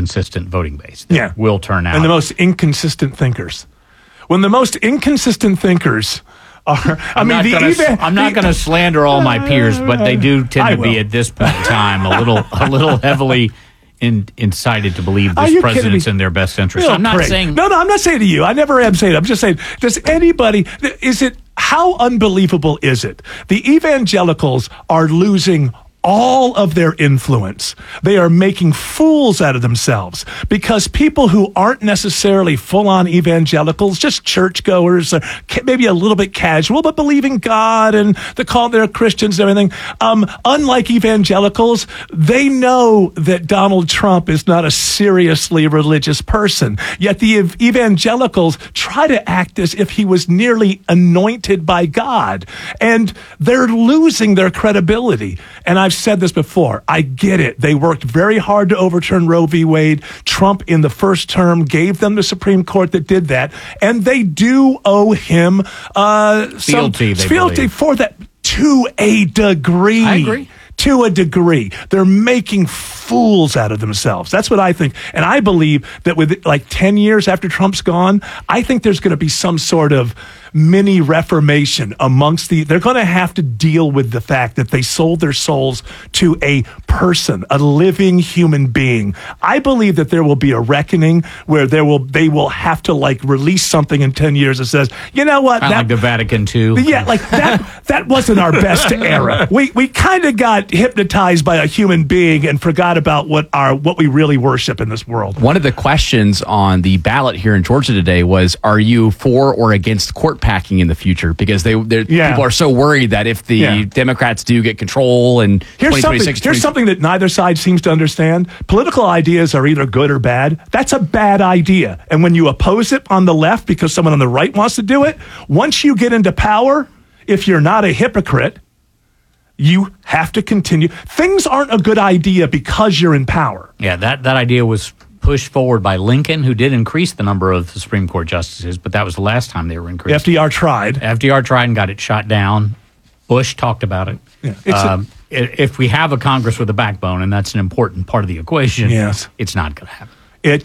consistent voting base that will turn out. And the most inconsistent thinkers. When the most inconsistent thinkers are... I'm not going to slander all my peers, but they do tend to be, at this point in time, a little heavily incited to believe this president's in their best interest. I'm not saying... No, I'm not saying to you. I never am saying it. I'm just saying, does anybody... How unbelievable is it? The evangelicals are losing all of their influence. They are making fools out of themselves because people who aren't necessarily full-on evangelicals, just churchgoers, or maybe a little bit casual, but believe in God and they're Christians and everything. Unlike evangelicals, they know that Donald Trump is not a seriously religious person. Yet the evangelicals try to act as if he was nearly anointed by God. And they're losing their credibility. And I've said this before. I get it. They worked very hard to overturn Roe v. Wade. Trump, in the first term, gave them the Supreme Court that did that. And they do owe him fealty for that to a degree. I agree. To a degree. They're making fools out of themselves. That's what I think. And I believe that with 10 years after Trump's gone, I think there's going to be some sort of mini reformation amongst they're going to have to deal with the fact that they sold their souls to a person, a living human being. I believe that there will be a reckoning where they will have to release something in 10 years that says, you know what? Like the Vatican II. Yeah, that wasn't our best era. We kind of got hypnotized by a human being and forgot about what we really worship in this world. One of the questions on the ballot here in Georgia today was, are you for or against court packing in the future? Because people are so worried that if the Democrats do get control in 2026... Here's something that neither side seems to understand. Political ideas are either good or bad. That's a bad idea. And when you oppose it on the left because someone on the right wants to do it, once you get into power, if you're not a hypocrite, you have to continue. Things aren't a good idea because you're in power. Yeah, that idea was pushed forward by Lincoln, who did increase the number of the Supreme Court justices, but that was the last time they were increased. FDR tried and got it shot down. Bush talked about it. Yeah, if we have a Congress with a backbone, and that's an important part of the equation, it's not going to happen.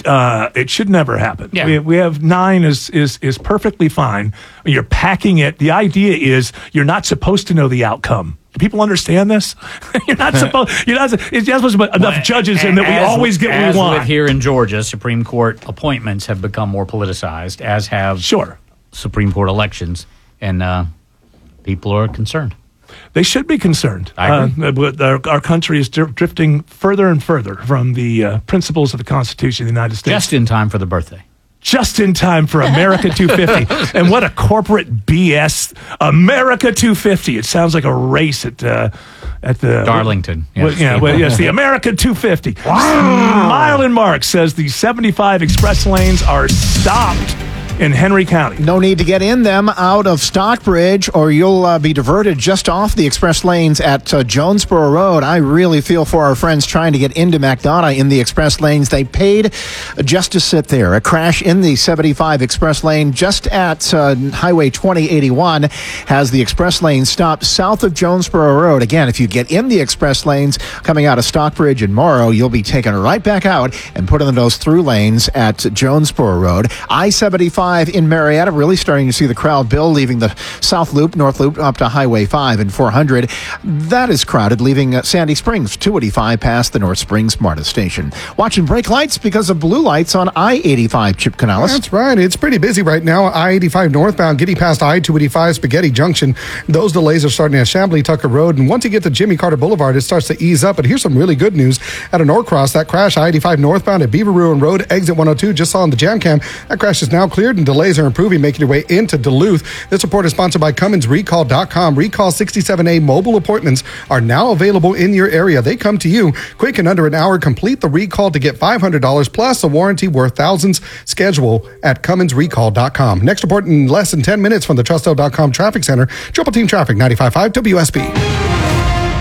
It should never happen. Yeah. We have 9 is perfectly fine. You're packing it. The idea is you're not supposed to know the outcome. Do people understand this? You're not supposed to put enough judges in that we always get what we want. Here in Georgia, Supreme Court appointments have become more politicized, as have Supreme Court elections, and people are concerned. They should be concerned. I agree. Our country is drifting further and further from the principles of the Constitution of the United States. Just in time for the birthday. Just in time for America 250. And what a corporate BS. America 250. It sounds like a race at the... Darlington. Yes, the America 250. Wow. Mylan Mark says the 75 express lanes are stopped in Henry County. No need to get in them out of Stockbridge, or you'll be diverted just off the express lanes at Jonesboro Road. I really feel for our friends trying to get into McDonough in the express lanes. They paid just to sit there. A crash in the 75 express lane just at Highway 2081 has the express lane stopped south of Jonesboro Road. Again, if you get in the express lanes coming out of Stockbridge and Morrow, you'll be taken right back out and put in those through lanes at Jonesboro Road. I-75 in Marietta, really starting to see the crowd build, leaving the South Loop, North Loop up to Highway 5 and 400. That is crowded, leaving Sandy Springs, 285 past the North Springs MARTA station. Watching brake lights because of blue lights on I-85, Chip Canales. That's right. It's pretty busy right now. I-85 northbound, getting past I-285 Spaghetti Junction. Those delays are starting at Chamblee Tucker Road, and once you get to Jimmy Carter Boulevard, it starts to ease up. But here's some really good news. At a Norcross, that crash, I-85 northbound at Beaver Ruin Road, exit 102, just saw on the jam cam. That crash is now cleared and delays are improving, making your way into Duluth. This report is sponsored by CummonsRecall.com. Recall 67A mobile appointments are now available in your area. They come to you quick in under an hour. Complete the recall to get $500 plus a warranty worth thousands. Schedule at CummonsRecall.com. Next report in less than 10 minutes from the Trusto.com Traffic Center. Triple Team Traffic, 95.5 WSB.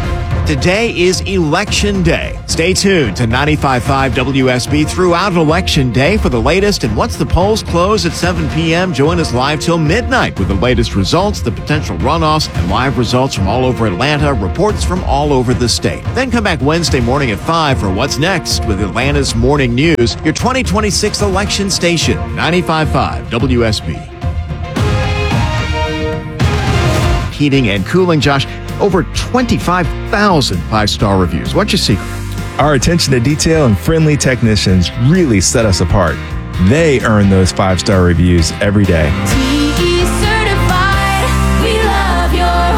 Today is Election Day. Stay tuned to 95.5 WSB throughout Election Day for the latest. And once the polls close at 7 p.m., join us live till midnight with the latest results, the potential runoffs, and live results from all over Atlanta, reports from all over the state. Then come back Wednesday morning at 5 for What's Next with Atlanta's Morning News, your 2026 election station, 95.5 WSB. Heating and cooling, Josh. Over 25,000 five-star reviews. What's your secret? Our attention to detail and friendly technicians really set us apart. They earn those five-star reviews every day. TE certified, we love your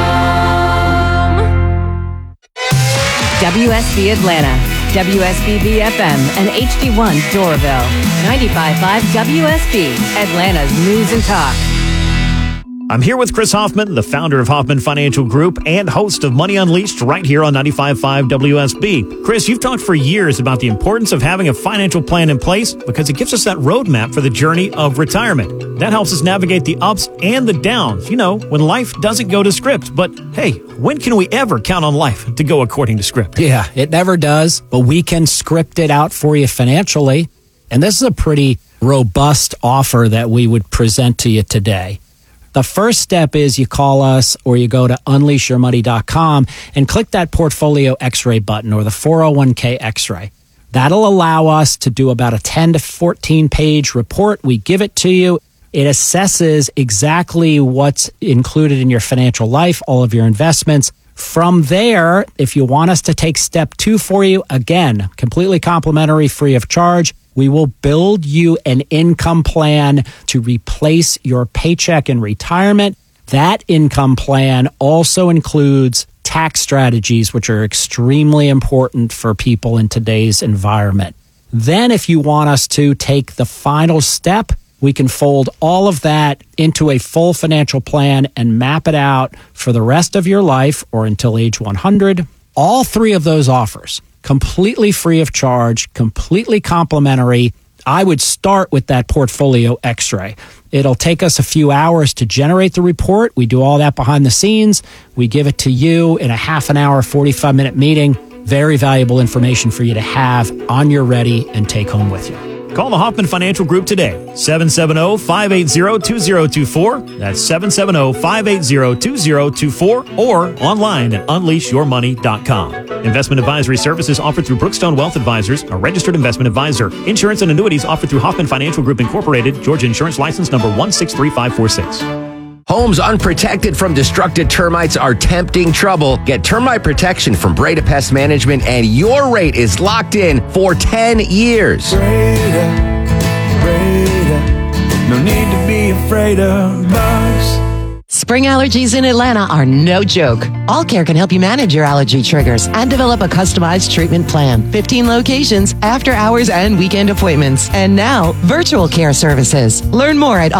home. WSB Atlanta, WSB BFM, and HD1 Doraville. 95.5 WSB, Atlanta's News and Talk. I'm here with Chris Hoffman, the founder of Hoffman Financial Group and host of Money Unleashed right here on 95.5 WSB. Chris, you've talked for years about the importance of having a financial plan in place because it gives us that roadmap for the journey of retirement. That helps us navigate the ups and the downs, when life doesn't go to script. But hey, when can we ever count on life to go according to script? Yeah, it never does, but we can script it out for you financially. And this is a pretty robust offer that we would present to you today. The first step is you call us or you go to unleashyourmoney.com and click that portfolio x-ray button or the 401k x-ray. That'll allow us to do about a 10 to 14 page report. We give it to you. It assesses exactly what's included in your financial life, all of your investments. From there, if you want us to take step 2 for you, again, completely complimentary, free of charge, we will build you an income plan to replace your paycheck in retirement. That income plan also includes tax strategies, which are extremely important for people in today's environment. Then if you want us to take the final step, we can fold all of that into a full financial plan and map it out for the rest of your life or until age 100. All 3 of those offers, completely free of charge, completely complimentary. I would start with that portfolio x-ray. It'll take us a few hours to generate the report. We do all that behind the scenes. We give it to you in a half an hour, 45-minute meeting. Very valuable information for you to have on your ready and take home with you. Call the Hoffman Financial Group today, 770-580-2024. That's 770-580-2024 or online at unleashyourmoney.com. Investment advisory services offered through Brookstone Wealth Advisors, a registered investment advisor. Insurance and annuities offered through Hoffman Financial Group Incorporated, Georgia Insurance License number 163546. Homes unprotected from destructive termites are tempting trouble. Get termite protection from Breda Pest Management and your rate is locked in for 10 years. Breda, no need to be afraid of bugs. Spring allergies in Atlanta are no joke. All Care can help you manage your allergy triggers and develop a customized treatment plan. 15 locations, after hours and weekend appointments. And now, virtual care services. Learn more at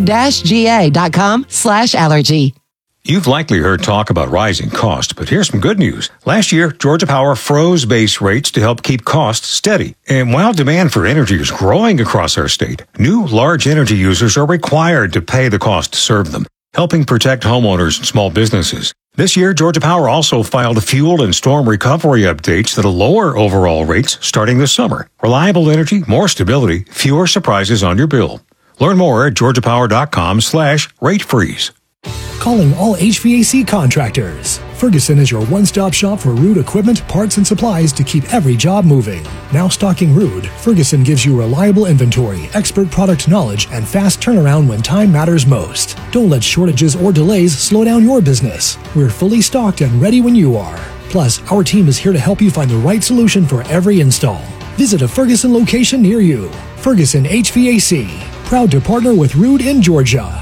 allcare-ga.com/allergy. You've likely heard talk about rising costs, but here's some good news. Last year, Georgia Power froze base rates to help keep costs steady. And while demand for energy is growing across our state, new large energy users are required to pay the cost to serve them, helping protect homeowners and small businesses. This year, Georgia Power also filed fuel and storm recovery updates that'll lower overall rates starting this summer. Reliable energy, more stability, fewer surprises on your bill. Learn more at georgiapower.com/rate freeze. Calling all HVAC contractors. Ferguson is your one-stop shop for Ruud equipment, parts, and supplies to keep every job moving. Now stocking Ruud, Ferguson gives you reliable inventory, expert product knowledge, and fast turnaround when time matters most. Don't let shortages or delays slow down your business. We're fully stocked and ready when you are. Plus, our team is here to help you find the right solution for every install. Visit a Ferguson location near you. Ferguson HVAC, proud to partner with Ruud in Georgia.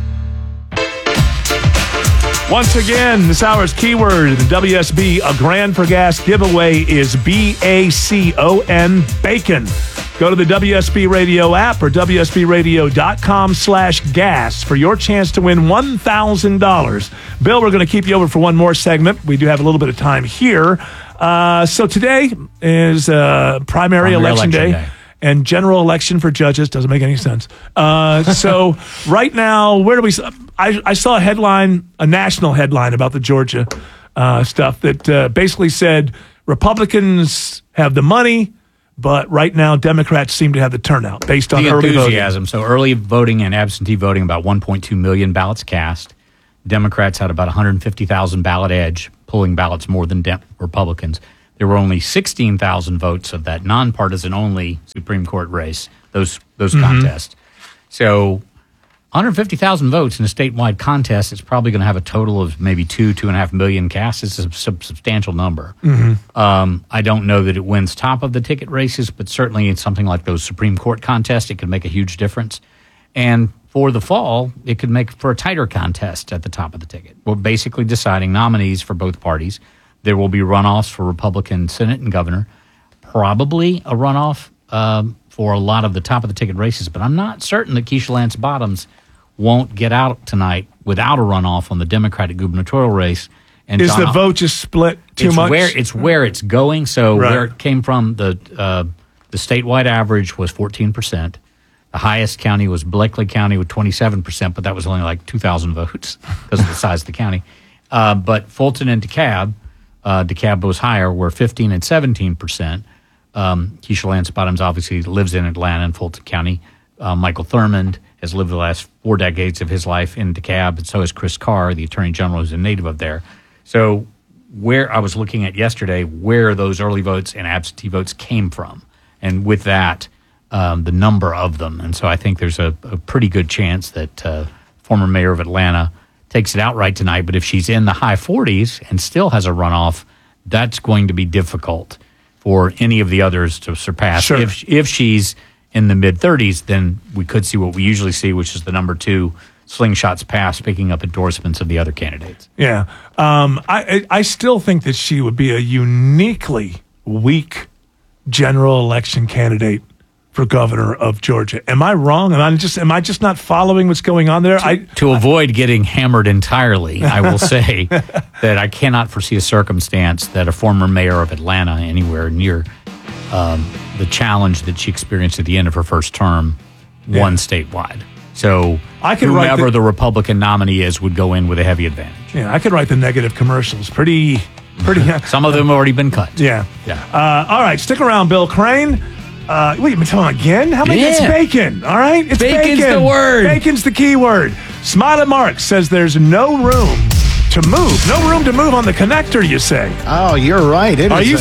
Once again, this hour's keyword in the WSB A Grand for Gas giveaway is BACON, bacon. Go to the WSB Radio app or WSBradio.com/gas for your chance to win $1,000. Bill, we're going to keep you over for one more segment. We do have a little bit of time here. So today is primary election day. And general election for judges doesn't make any sense. So right now, where do we? I saw a headline, a national headline about the Georgia stuff that basically said Republicans have the money, but right now Democrats seem to have the turnout based on early enthusiasm. voting. So early voting and absentee voting, about 1.2 million ballots cast. Democrats had about 150,000 ballot edge, pulling ballots more than Republicans. There were only 16,000 votes of that nonpartisan only Supreme Court race, those contests. So 150,000 votes in a statewide contest, it's probably going to have a total of maybe 2.5 million cast. It's a substantial number. I don't know that it wins top of the ticket races, but certainly in something like those Supreme Court contests, it could make a huge difference. And for the fall, it could make for a tighter contest at the top of the ticket. We're basically deciding nominees for both parties. There will be runoffs for Republican Senate and governor, probably a runoff for a lot of the top of the ticket races, but I'm not certain that Keisha Lance Bottoms won't get out tonight without a runoff on the Democratic gubernatorial race. And is the vote just split too much? Where it's going. So where it came from, the statewide average was 14%. The highest county was Bleckley County with 27%, but that was only like 2,000 votes because of the size of the county. But Fulton and DeKalb was higher, were 15 and 17%. Keisha Lance Bottoms obviously lives in Atlanta and Fulton County. Michael Thurmond has lived the last 4 decades of his life in DeKalb, and so has Chris Carr, the attorney general, who's a native of there. So where I was looking at yesterday, where those early votes and absentee votes came from, and with that, the number of them. And so I think there's a pretty good chance that former mayor of Atlanta takes it outright tonight. But if she's in the high 40s and still has a runoff, that's going to be difficult for any of the others to surpass. Sure. If she's in the mid-30s, then we could see what we usually see, which is the number 2 slingshots pass, picking up endorsements of the other candidates. Yeah. I still think that she would be a uniquely weak general election candidate for governor of Georgia. Am I wrong? Am I just not following what's going on there? To avoid getting hammered entirely, I will say that I cannot foresee a circumstance that a former mayor of Atlanta anywhere near the challenge that she experienced at the end of her first term won statewide. So whoever the Republican nominee is would go in with a heavy advantage. Yeah, I could write the negative commercials. Pretty. Some of them have already been cut. Yeah. All right, stick around, Bill Crane. Wait, you tell him again? How many? It's bacon. All right, it's Bacon's bacon. the word. Bacon's the key word. Smiley Mark says there's no room to move. No room to move on the connector. You say? Oh, you're right.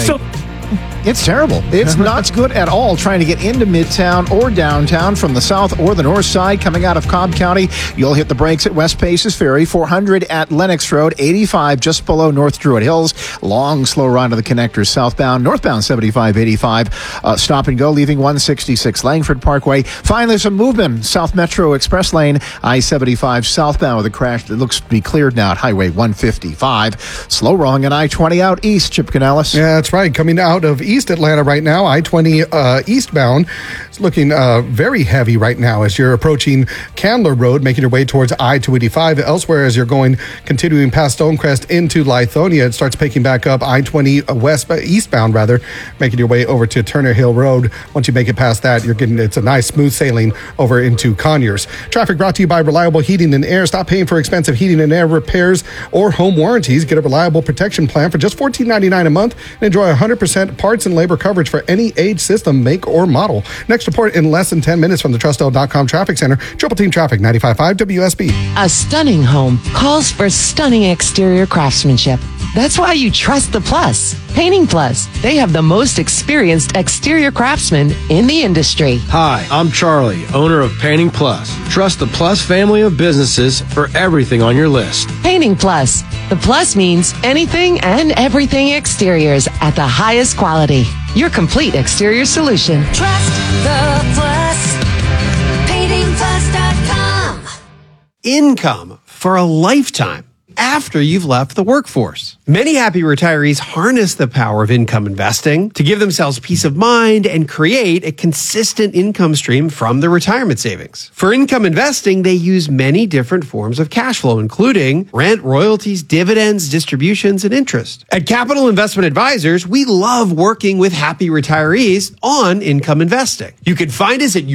It's terrible. It's not good at all trying to get into Midtown or downtown from the south or the north side coming out of Cobb County. You'll hit the brakes at West Paces Ferry, 400 at Lennox Road, 85 just below North Druid Hills. Long, slow run to the connectors southbound, northbound 75, 85. Stop and go, leaving 166 Langford Parkway. Finally, some movement. South Metro Express Lane, I-75 southbound with a crash that looks to be cleared now at Highway 155. Slow rolling on I-20 out east, Chip Canales. Yeah, that's right. Coming out of East Atlanta right now, I-20 eastbound. It's looking very heavy right now as you're approaching Candler Road, making your way towards I-285. Elsewhere, as you're continuing past Stonecrest into Lithonia, it starts picking back up I-20 eastbound, making your way over to Turner Hill Road. Once you make it past that, it's a nice smooth sailing over into Conyers. Traffic brought to you by Reliable Heating and Air. Stop paying for expensive heating and air repairs or home warranties. Get a reliable protection plan for just $14.99 a month and enjoy 100% parts and labor coverage for any age, system, make, or model. Next report in less than 10 minutes from the Trustel.com Traffic Center. Triple Team Traffic, 95.5 WSB. A stunning home calls for stunning exterior craftsmanship. That's why you trust the Plus. Painting Plus. They have the most experienced exterior craftsmen in the industry. Hi, I'm Charlie, owner of Painting Plus. Trust the Plus family of businesses for everything on your list. Painting Plus. The Plus means anything and everything exteriors at the highest quality. Your complete exterior solution. Trust the Plus. PaintingPlus.com. Income for a lifetime after you've left the workforce. Many happy retirees harness the power of income investing to give themselves peace of mind and create a consistent income stream from their retirement savings. For income investing, they use many different forms of cash flow, including rent, royalties, dividends, distributions, and interest. At Capital Investment Advisors, we love working with happy retirees on income investing. You can find us at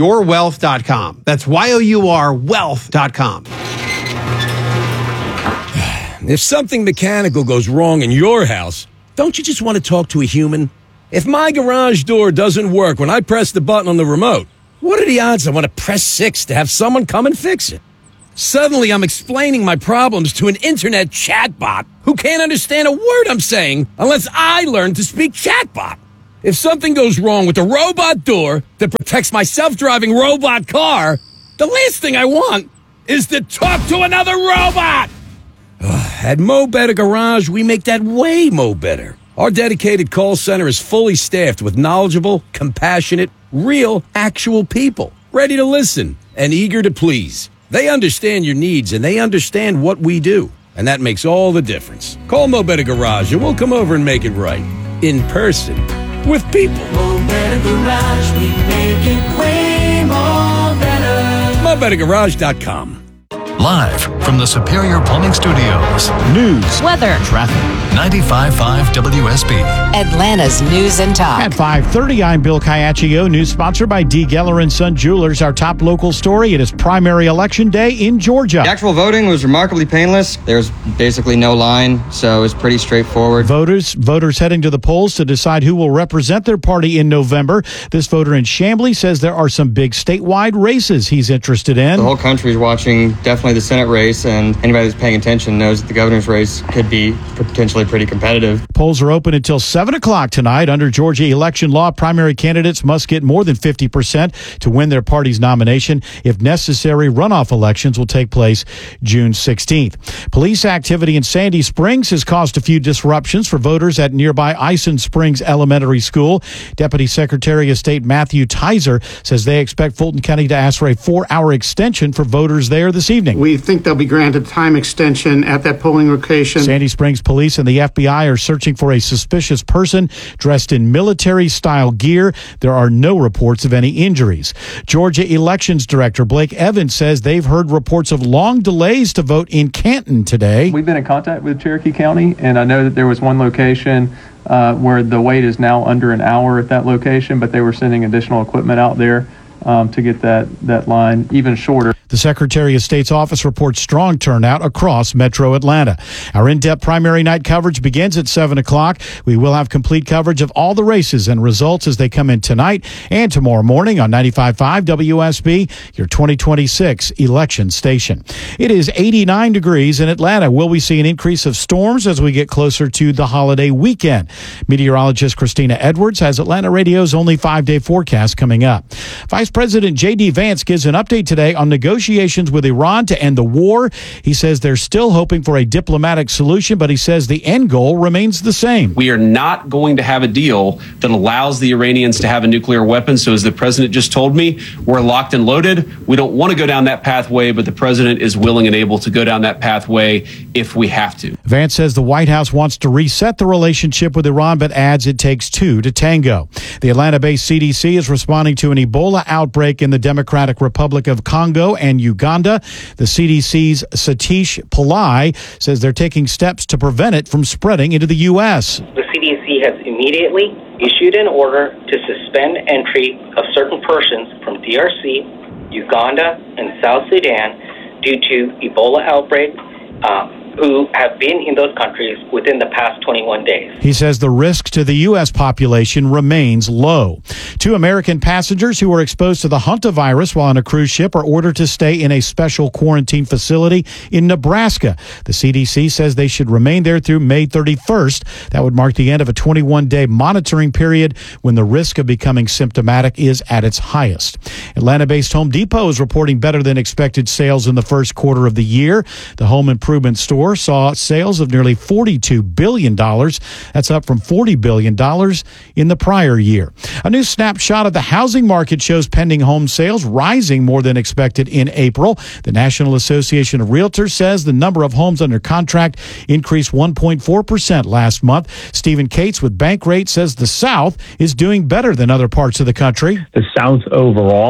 yourwealth.com. That's YOUR wealth.com. If something mechanical goes wrong in your house, don't you just want to talk to a human? If my garage door doesn't work when I press the button on the remote, what are the odds I want to press 6 to have someone come and fix it? Suddenly, I'm explaining my problems to an internet chatbot who can't understand a word I'm saying unless I learn to speak chatbot. If something goes wrong with the robot door that protects my self-driving robot car, the last thing I want is to talk to another robot. At Mo Better Garage, we make that way mo better. Our dedicated call center is fully staffed with knowledgeable, compassionate, real, actual people, ready to listen and eager to please. They understand your needs and they understand what we do, and that makes all the difference. Call Mo Better Garage and we'll come over and make it right. In person. With people. Mo Better Garage, we make it way more better. MoBetterGarage.com. Live from the Superior Plumbing Studios. News, weather, traffic. 95.5 WSB. Atlanta's News and Talk. At 5:30, I'm Bill Caiaccio. News sponsored by D. Geller & Son Jewelers. Our top local story, it is primary election day in Georgia. The actual voting was remarkably painless. There's basically no line, so it's pretty straightforward. Voters heading to the polls to decide who will represent their party in November. This voter in Chamblee says there are some big statewide races he's interested in. The whole country is watching definitely the Senate race, and anybody that's paying attention knows that the governor's race could be potentially pretty competitive. Polls are open until 7 o'clock tonight. Under Georgia election law, primary candidates must get more than 50% to win their party's nomination. If necessary, runoff elections will take place June 16th. Police activity in Sandy Springs has caused a few disruptions for voters at nearby Ison Springs Elementary School. Deputy Secretary of State Matthew Tizer says they expect Fulton County to ask for a 4-hour extension for voters there this evening. We think they'll be granted time extension at that polling location. Sandy Springs Police and the FBI are searching for a suspicious person dressed in military-style gear. There are no reports of any injuries. Georgia Elections Director Blake Evans says they've heard reports of long delays to vote in Canton today. We've been in contact with Cherokee County, and I know that there was one location where the wait is now under an hour at that location, but they were sending additional equipment out there to get that line even shorter. The Secretary of State's office reports strong turnout across metro Atlanta. Our in-depth primary night coverage begins at 7 o'clock. We will have complete coverage of all the races and results as they come in tonight and tomorrow morning on 95.5 WSB, your 2026 election station. It is 89 degrees in Atlanta. Will we see an increase of storms as we get closer to the holiday weekend? Meteorologist Christina Edwards has Atlanta Radio's only 5-day forecast coming up. Vice President J.D. Vance gives an update today on negotiations with Iran to end the war. He says they're still hoping for a diplomatic solution, but he says the end goal remains the same. We are not going to have a deal that allows the Iranians to have a nuclear weapon. So as the president just told me, we're locked and loaded. We don't want to go down that pathway, but the president is willing and able to go down that pathway if we have to. Vance says the White House wants to reset the relationship with Iran, but adds it takes two to tango. The Atlanta-based CDC is responding to an Ebola outbreak in the Democratic Republic of Congo and Uganda. The CDC's Satish Pillai says they're taking steps to prevent it from spreading into the U.S. The CDC has immediately issued an order to suspend entry of certain persons from DRC, Uganda, and South Sudan due to Ebola outbreak who have been in those countries within the past 21 days. He says the risk to the U.S. population remains low. 2 American passengers who were exposed to the hantavirus while on a cruise ship are ordered to stay in a special quarantine facility in Nebraska. The CDC says they should remain there through May 31st. That would mark the end of a 21-day monitoring period when the risk of becoming symptomatic is at its highest. Atlanta-based Home Depot is reporting better than expected sales in the first quarter of the year. The home improvement store saw sales of nearly $42 billion. That's up from $40 billion in the prior year. A new snapshot of the housing market shows pending home sales rising more than expected in April. The National Association of Realtors says the number of homes under contract increased 1.4% last month. Stephen Cates with Bankrate says the South is doing better than other parts of the country. The South overall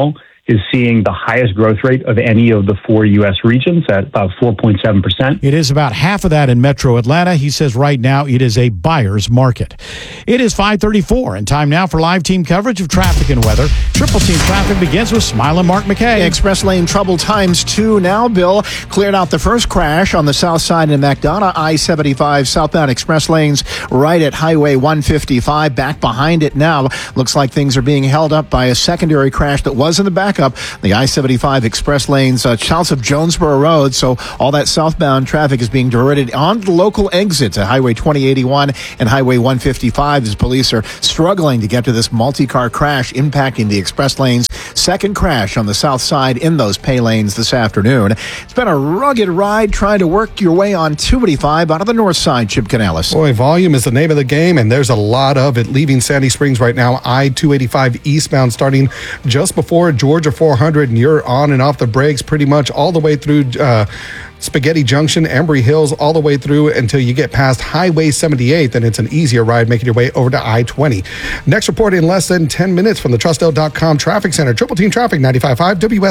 is seeing the highest growth rate of any of the 4 U.S. regions at about 4.7%. It is about half of that in Metro Atlanta. He says right now it is a buyer's market. It is 5:34 and time now for live team coverage of traffic and weather. Triple Team Traffic begins with Smile and Mark McKay. Express lane trouble times 2 now, Bill. Cleared out the first crash on the south side in McDonough. I-75 southbound express lanes right at Highway 155. Back behind it now. Looks like things are being held up by a secondary crash that was in the backup. The I-75 express lanes south of Jonesboro Road. So all that southbound traffic is being diverted on the local exits at Highway 2081 and Highway 155 as police are struggling to get to this multi-car crash impacting the express lanes. Second crash on the south side in those pay lanes this afternoon. It's been a rugged ride trying to work your way on 285 out of the north side, Chip Canales. Boy, volume is the name of the game, and there's a lot of it leaving Sandy Springs right now. I-285 eastbound starting just before Georgia 400, and you're on and off the brakes pretty much all the way through Spaghetti Junction, Embry Hills, all the way through until you get past Highway 78. Then it's an easier ride making your way over to I-20. Next report in less than 10 minutes from the Trustdale.com Traffic Center. Triple Team Traffic, 95.5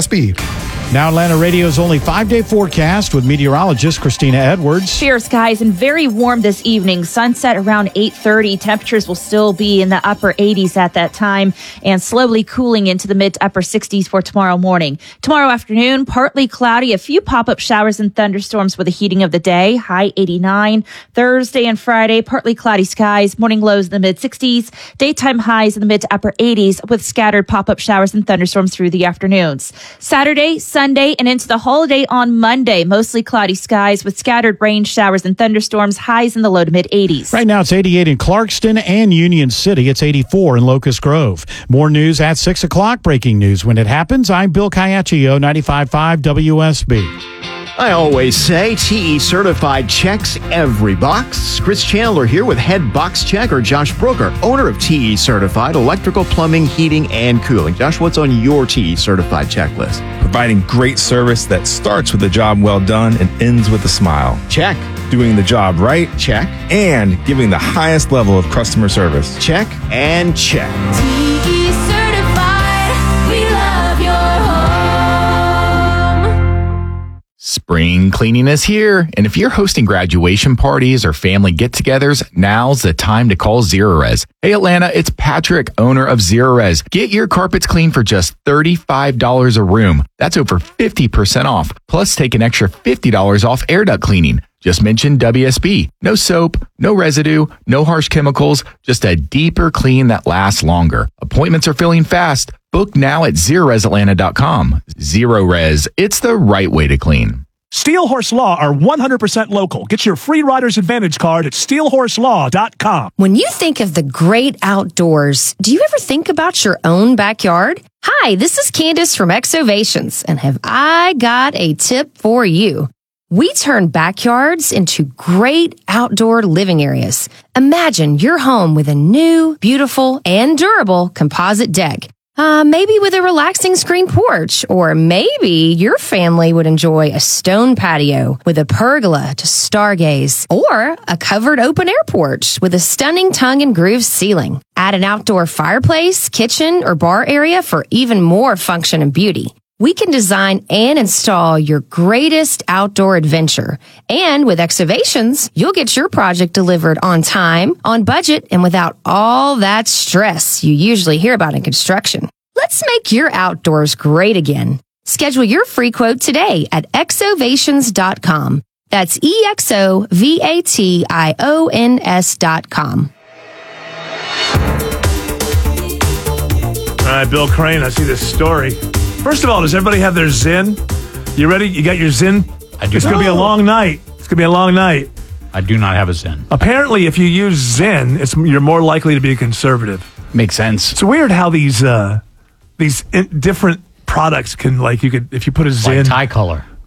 WSB. Now Atlanta Radio's only 5-day forecast with meteorologist Christina Edwards. Fair skies and very warm this evening. Sunset around 8:30. Temperatures will still be in the upper 80s at that time and slowly cooling into the mid to upper 60s for tomorrow morning. Tomorrow afternoon, partly cloudy, a few pop-up showers and thunderstorms with the heating of the day, high 89. Thursday and Friday, partly cloudy skies, morning lows in the mid 60s, daytime highs in the mid to upper 80s with scattered pop-up showers and thunderstorms through the afternoons. Saturday, Sunday, and into the holiday on Monday, mostly cloudy skies with scattered rain showers and thunderstorms, highs in the low to mid 80s. Right now it's 88 in Clarkston and Union City. It's 84 in Locust Grove. More news at 6 o'clock. Breaking news when it happens. I'm Bill Caiaccio, 95.5 WSB. I always say TE Certified checks every box. Chris Chandler here with head box checker Josh Brooker, owner of TE Certified Electrical, Plumbing, Heating, and Cooling. Josh, what's on your TE Certified checklist? Providing great service that starts with a job well done and ends with a smile. Check. Doing the job right. Check. And giving the highest level of customer service. Check and check. TE Certified, we love your home. Spring cleaning is here, and if you're hosting graduation parties or family get-togethers, now's the time to call Zerorez. Hey Atlanta, it's Patrick, owner of Zerorez. Get your carpets clean for just $35 a room. That's over 50% off. Plus, take an extra $50 off air duct cleaning. Just mention WSB. No soap, no residue, no harsh chemicals, just a deeper clean that lasts longer. Appointments are filling fast. Book now at ZerorezAtlanta.com. Zerorez, it's the right way to clean. Steel Horse Law are 100% local. Get your free Rider's Advantage card at steelhorselaw.com. When you think of the great outdoors, do you ever think about your own backyard? Hi, this is Candace from Exovations, and have I got a tip for you. We turn backyards into great outdoor living areas. Imagine your home with a new, beautiful, and durable composite deck. Maybe with a relaxing screen porch, or maybe your family would enjoy a stone patio with a pergola to stargaze, or a covered open air porch with a stunning tongue and groove ceiling. Add an outdoor fireplace, kitchen, or bar area for even more function and beauty. We can design and install your greatest outdoor adventure. And with Exovations, you'll get your project delivered on time, on budget, and without all that stress you usually hear about in construction. Let's make your outdoors great again. Schedule your free quote today at exovations.com. That's EXOVATIONS.com. All right, Bill Crane, I see this story. First of all, does everybody have their Zyn? You ready? You got your Zyn? I do. It's going to be a long night. It's going to be a long night. I do not have a Zyn. Apparently, if you use Zyn, you're more likely to be a conservative. Makes sense. It's weird how these different products can, like, you could, if you put a Zyn. Like tie color.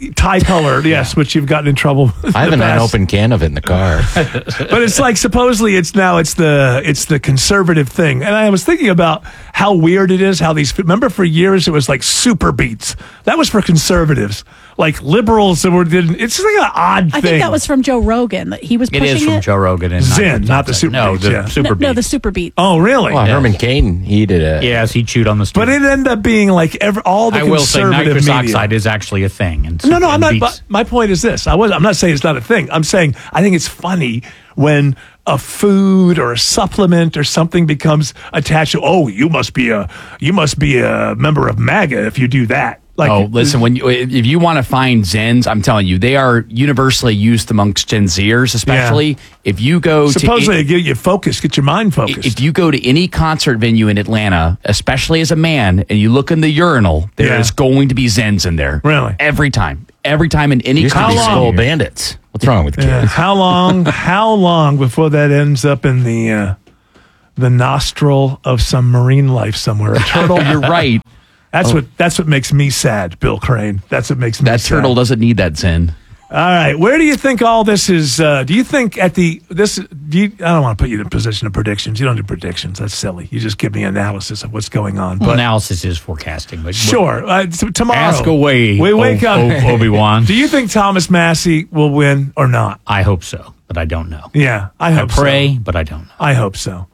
Tri-color, yes, which you've gotten in trouble with. I have in the an past. unopened can of it in the car. But it's like supposedly it's the conservative thing, and I was thinking about how weird it is how these. Remember, for years it was like Super Beats. That was for conservatives, like liberals that didn't. It's just like an odd thing. I think that was from Joe Rogan. That he was pushing It is from Joe Rogan and Zen, not the Super No, Beats. the yeah. Super Beats. No, the Super Beat. Oh, really? Well, Herman Cain, he did it. Yes, he chewed on the. But it ended up being like all the I will say conservative nitrous media. oxide is actually a thing. And No, I'm and not. beats- But my point is this: I'm not saying it's not a thing. I'm saying I think it's funny when a food or a supplement or something becomes attached to. Oh, you must be a member of MAGA if you do that. Like, listen, if you want to find Zens, I'm telling you, they are universally used amongst Gen Zers, especially. If you go supposedly to... they get you focused, get your mind focused. If you go to any concert venue in Atlanta, especially as a man, and you look in the urinal, there is going to be Zens in there. Really? Every time in any concert. Skull Bandits. What's wrong with kids? Yeah. How long before that ends up in the nostril of some marine life somewhere? A turtle. You're right. That's what makes me sad, Bill Crane. That's what makes me sad. That turtle doesn't need that Zen. All right, where do you think all this is? Do you think I don't want to put you in a position of predictions. You don't do predictions. That's silly. You just give me analysis of what's going on. Well, But analysis is forecasting. But sure, tomorrow. Ask away. We wake up. Obi-Wan. Do you think Thomas Massey will win or not? I hope so, but I don't know. Yeah, I hope pray, so. but I don't know. I hope so.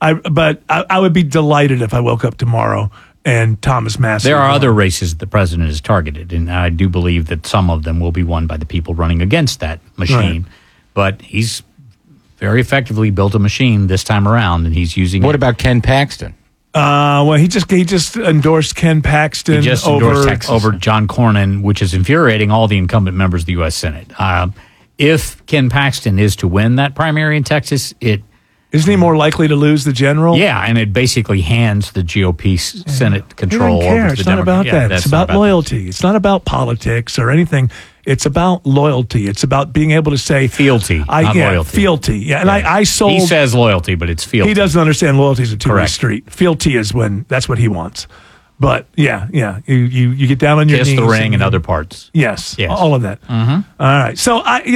I would be delighted if I woke up tomorrow and Thomas Massey. There are won. other races the president has targeted, and I do believe that some of them will be won by the people running against that machine. Right. But he's very effectively built a machine this time around, and he's using. What about Ken Paxton? Well, he just endorsed Ken Paxton. He just endorsed over John Cornyn, which is infuriating all the incumbent members of the U.S. Senate. If Ken Paxton is to win that primary in Texas, isn't he more likely to lose the general? Yeah, and it basically hands the GOP Senate control He doesn't care. over It's the not Democrat. about that. It's about loyalty. It's not about politics or anything. It's about loyalty. It's about being able to say fealty, not loyalty. Fealty. Yeah, and I sold. He says loyalty, but it's fealty. He doesn't understand loyalty is a two-way Correct. street. Fealty is when that's what he wants. But yeah, you get down on your Kiss knees. the ring and other parts. Yes, Yes. all of that. Mm-hmm. All right. So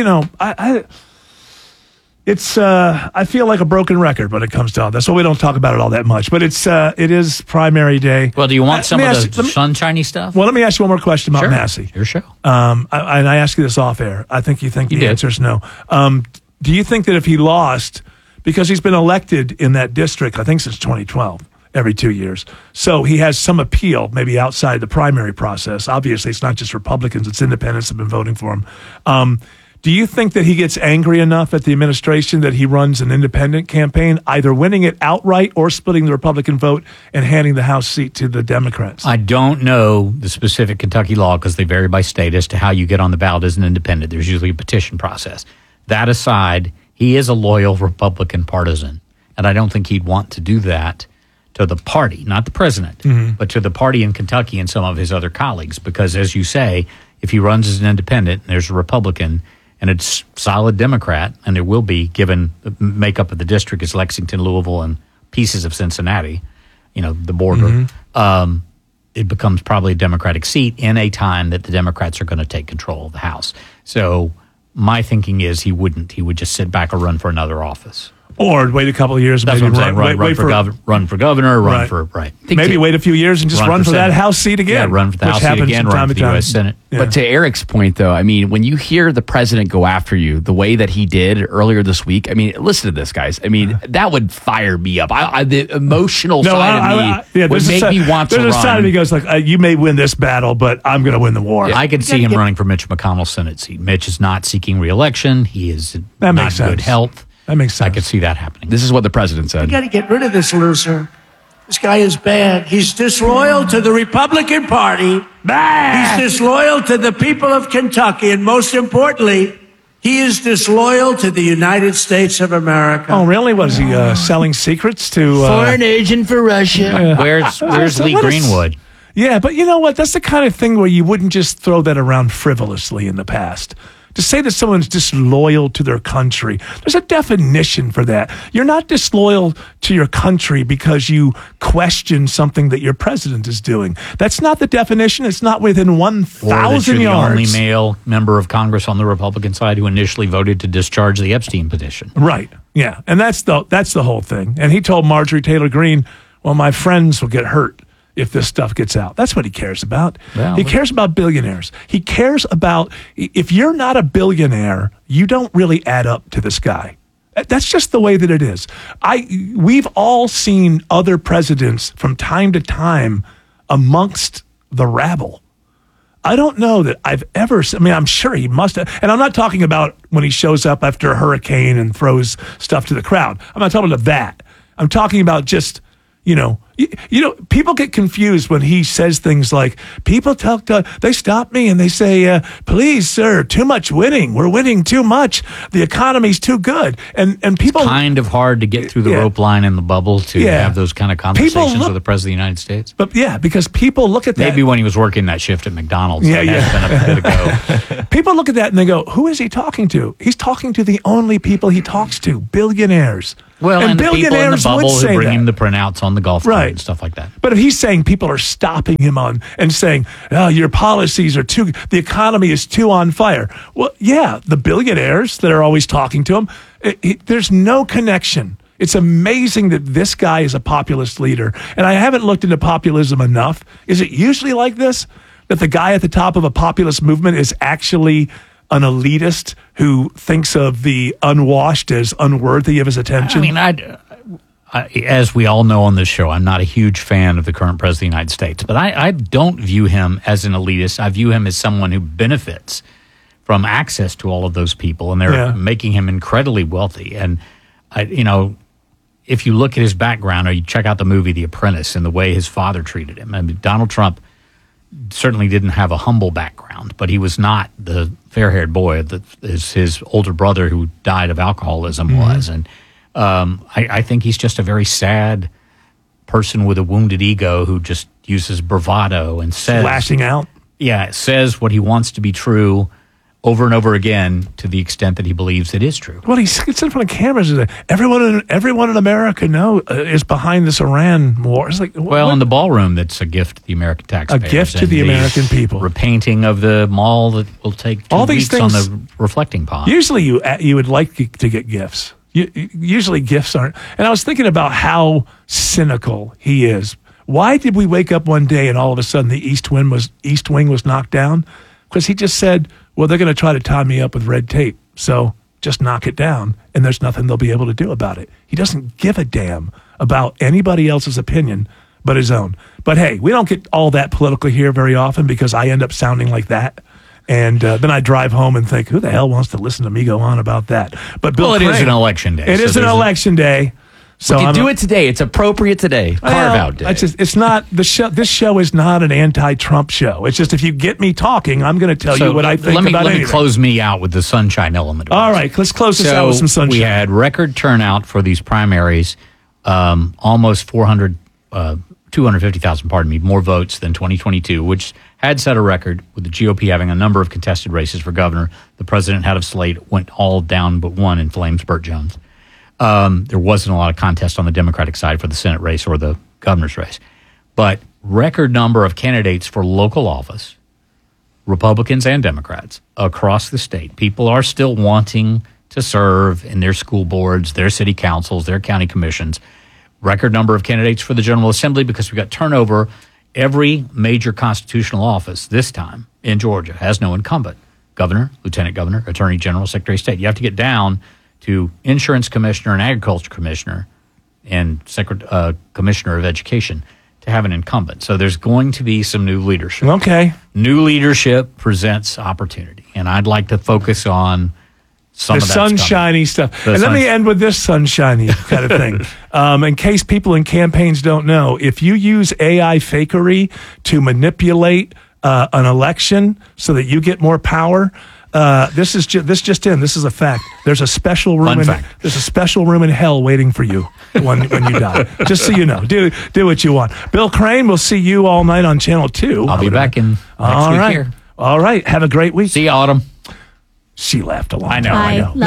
I feel like a broken record when it comes to all that. So we don't talk about it all that much. But it is primary day. Well, do you want some of the sunshiny stuff? Well, let me ask you one more question about Sure. Massey. Your show. And I ask you this off air. I think you think the answer is no. Do you think that if he lost, because he's been elected in that district, I think since 2012, every 2 years, so he has some appeal, maybe outside the primary process. Obviously, it's not just Republicans; it's independents have been voting for him. Do you think that he gets angry enough at the administration that he runs an independent campaign, either winning it outright or splitting the Republican vote and handing the House seat to the Democrats? I don't know the specific Kentucky law because they vary by state as to how you get on the ballot as an independent. There's usually a petition process. That aside, he is a loyal Republican partisan, and I don't think he'd want to do that to the party, not the president, but to the party in Kentucky and some of his other colleagues. Because, as you say, if he runs as an independent and there's a Republican and it's solid Democrat, and there will be, given the makeup of the district is Lexington, Louisville, and pieces of Cincinnati, the border, it becomes probably a Democratic seat in a time that the Democrats are going to take control of the House. So my thinking is he wouldn't. He would just sit back or run for another office. Or wait a couple of years. That's maybe what I'm saying. Run for governor, Right. Maybe wait a few years and just run for that House seat again. Yeah, run for the which House seat happens again, from run time for to the time. U.S. Senate. Yeah. But to Eric's point, though, I mean, when you hear the president go after you the way that he did earlier this week, I mean, listen to this, guys. I mean, that would fire me up. The emotional side of me would make me want to run. There's a side of me goes like, you may win this battle, but I'm going to win the war. I could see him running for Mitch McConnell's Senate seat. Mitch is not seeking re-election. He is not in good health. That makes sense. I could see that happening. This is what the president said. We got to get rid of this loser. This guy is bad. He's disloyal to the Republican Party. He's disloyal to the people of Kentucky. And most importantly, he is disloyal to the United States of America. Oh, really? Was he selling secrets to... Foreign agent for Russia. Where's Lee Greenwood? Yeah, but you know what? That's the kind of thing where you wouldn't just throw that around frivolously in the past. To say that someone's disloyal to their country, there's a definition for that. You're not disloyal to your country because you question something that your president is doing. That's not the definition. It's not within 1,000 yards. The only male member of Congress on the Republican side who initially voted to discharge the Epstein petition. Right. Yeah. And that's the whole thing. And he told Marjorie Taylor Greene, well, my friends will get hurt if this stuff gets out. That's what he cares about. Well, he cares about billionaires. He cares about, if you're not a billionaire, you don't really add up to this guy. That's just the way that it is. We've all seen other presidents from time to time amongst the rabble. I don't know that I've ever, I'm sure he must have, and I'm not talking about when he shows up after a hurricane and throws stuff to the crowd. I'm not talking about that. I'm talking about just, people get confused when he says things like, they stop me and they say, please, sir, too much winning. We're winning too much. The economy's too good. And people. It's kind of hard to get through the rope line in the bubble to have those kind of conversations with the President of the United States. But because people look at that. Maybe when he was working that shift at McDonald's. That's been a bit ago. People look at that and they go, who is he talking to? He's talking to the only people he talks to, billionaires. Well, and the people in the bubble who bring him the printouts on the golf cart right. and stuff like that. But if he's saying people are stopping him on and saying, oh, your policies are the economy is too on fire. Well, yeah, the billionaires that are always talking to him, there's no connection. It's amazing that this guy is a populist leader. And I haven't looked into populism enough. Is it usually like this? That the guy at the top of a populist movement is actually an elitist who thinks of the unwashed as unworthy of his attention? I mean, as we all know on this show, I'm not a huge fan of the current president of the United States, but I don't view him as an elitist. I view him as someone who benefits from access to all of those people, and they're making him incredibly wealthy. And, if you look at his background or you check out the movie The Apprentice and the way his father treated him, I mean, Donald Trump certainly didn't have a humble background, but he was not the fair-haired boy that his older brother who died of alcoholism was. And I think he's just a very sad person with a wounded ego who just uses bravado and says... lashing out? Yeah, says what he wants to be true over and over again to the extent that he believes it is true. Well, he sits in front of cameras and everyone in America is behind this Iran war. It's like, in the ballroom, that's a gift to the American taxpayers. A gift to the American people. Repainting of the mall that will take 2 weeks on the reflecting pond. Usually you would like to get gifts. Usually gifts aren't. And I was thinking about how cynical he is. Why did we wake up one day and all of a sudden the East Wing was knocked down? Because he just said, well, they're going to try to tie me up with red tape. So just knock it down, and there's nothing they'll be able to do about it. He doesn't give a damn about anybody else's opinion but his own. But hey, we don't get all that political here very often because I end up sounding like that. And then I drive home and think, who the hell wants to listen to me go on about that? But Bill Crane, it is an election day. It is an election day. So we can do it today. It's appropriate today. Carve-out day. It's not the show. This show is not an anti-Trump show. It's just if you get me talking, I'm going to tell you what I think about anything. Let me anything. close me out with the sunshine element. All right, let's close this out with some sunshine. We had record turnout for these primaries, almost 250,000, more votes than 2022, which had set a record with the GOP having a number of contested races for governor. The president had a slate, went all down but one in flames, Burt Jones. There wasn't a lot of contest on the Democratic side for the Senate race or the governor's race. But record number of candidates for local office, Republicans and Democrats, across the state. People are still wanting to serve in their school boards, their city councils, their county commissions. Record number of candidates for the General Assembly because we got turnover. Every major constitutional office this time in Georgia has no incumbent. Governor, lieutenant governor, attorney general, secretary of state. You have to get down to insurance commissioner and agriculture commissioner and commissioner of education to have an incumbent. So there's going to be some new leadership. Okay. New leadership presents opportunity. And I'd like to focus on some of that sunshiny stuff. And let me end with this sunshiny kind of thing. In case people in campaigns don't know, if you use AI fakery to manipulate an election so that you get more power, this is a fact. There's a special room. There's a special room in hell waiting for you when you die. Just so you know, do what you want. Bill Crane, we'll see you all night on Channel 2. I'll be back in next week here. All right. Have a great week. See you, Autumn. She left a long I know. time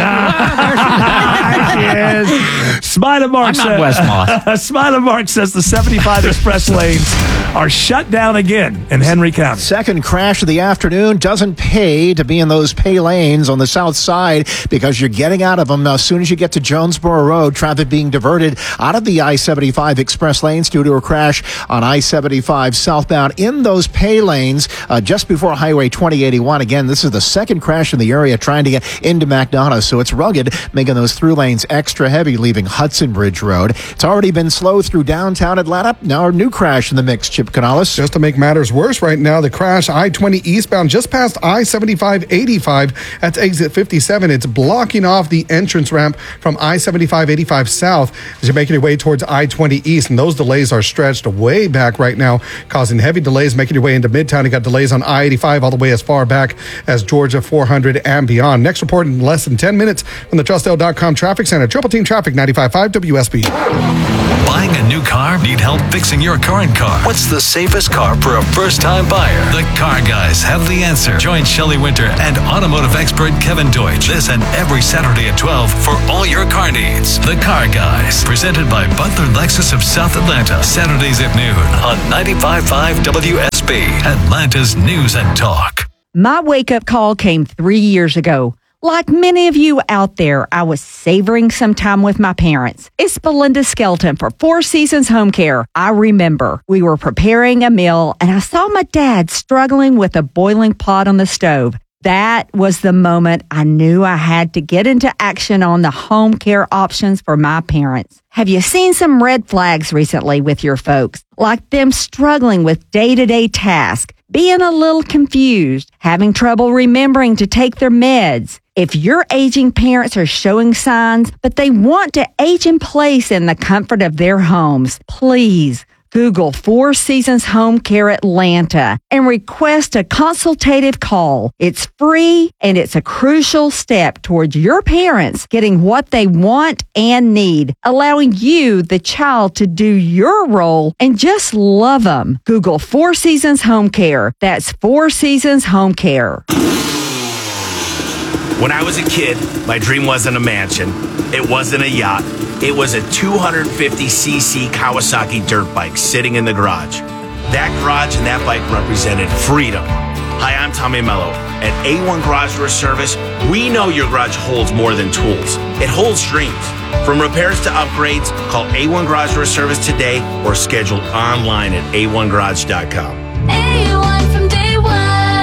ago. She is. Smile and Mark I'm not Wes Moss. Smile and Mark says the 75 express lanes are shut down again in Henry County. Second crash of the afternoon. Doesn't pay to be in those pay lanes on the south side because you're getting out of them. Now, as soon as you get to Jonesboro Road, traffic being diverted out of the I-75 express lanes due to a crash on I-75 southbound in those pay lanes just before Highway 2081. Again, this is the second crash in the area trying to get into McDonough, so it's rugged, making those through lanes extra heavy, leaving Hudson Bridge Road. It's already been slow through downtown Atlanta. Now a new crash in the mix, Chip Canales. Just to make matters worse right now, the crash I-20 eastbound just past I-75-85 at exit 57. It's blocking off the entrance ramp from I-75-85 south as you're making your way towards I-20 east, and those delays are stretched way back right now, causing heavy delays making your way into Midtown. You got delays on I-85 all the way as far back as Georgia 400 and beyond. Next report in less than 10 minutes from the TrustL.com Traffic Center. Triple Team Traffic 95.5 WSB. Buying a new car? Need help fixing your current car? What's the safest car for a first-time buyer? The Car Guys have the answer. Join Shelley Winter and automotive expert Kevin Deutsch this and every Saturday at 12 for all your car needs. The Car Guys, presented by Butler Lexus of South Atlanta. Saturdays at noon on 95.5 WSB, Atlanta's News and Talk. My wake-up call came 3 years ago. Like many of you out there, I was savoring some time with my parents. It's Belinda Skelton for Four Seasons Home Care. I remember we were preparing a meal and I saw my dad struggling with a boiling pot on the stove. That was the moment I knew I had to get into action on the home care options for my parents. Have you seen some red flags recently with your folks? Like them struggling with day-to-day tasks, being a little confused, having trouble remembering to take their meds. If your aging parents are showing signs, but they want to age in place in the comfort of their homes, please Google Four Seasons Home Care Atlanta and request a consultative call. It's free and it's a crucial step towards your parents getting what they want and need, allowing you, the child, to do your role and just love them. Google Four Seasons Home Care. That's Four Seasons Home Care. When I was a kid, my dream wasn't a mansion. It wasn't a yacht. It was a 250cc Kawasaki dirt bike sitting in the garage. That garage and that bike represented freedom. Hi, I'm Tommy Mello. At A1 Garage Door Service, we know your garage holds more than tools. It holds dreams. From repairs to upgrades, call A1 Garage Door Service today or schedule online at a1garage.com. A1 from day one.